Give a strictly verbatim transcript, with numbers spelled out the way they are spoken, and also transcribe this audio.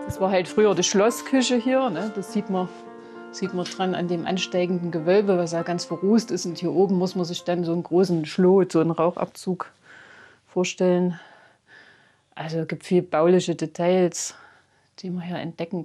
Das war halt früher die Schlossküche hier. Ne? Das sieht man, sieht man dran an dem ansteigenden Gewölbe, was ja ganz verrußt ist. Und hier oben muss man sich dann so einen großen Schlot, so einen Rauchabzug vorstellen. Also es gibt viele bauliche Details, die man hier entdecken